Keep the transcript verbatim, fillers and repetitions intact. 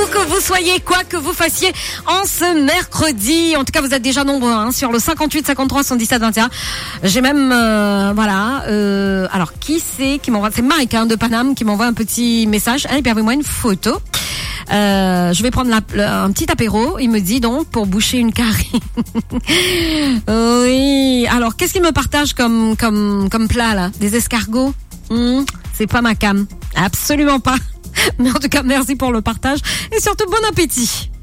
Où que vous soyez, quoi que vous fassiez en ce mercredi. En tout cas, vous êtes déjà nombreux hein, sur le cinquante-huit cinquante-trois soixante-dix-sept vingt et un. J'ai même, euh, voilà. Euh, alors, qui c'est qui m'envoie? C'est Marc hein, de Paname qui m'envoie un petit message. Et puis, envoyez-moi une photo. Euh, je vais prendre la, le, un petit apéro. Il me dit donc pour boucher une carie. Oui. Alors, qu'est-ce qu'il me partage comme comme comme plat là? Des escargots? Mmh, c'est pas ma came. Absolument pas. Mais en tout cas, merci pour le partage et surtout bon appétit.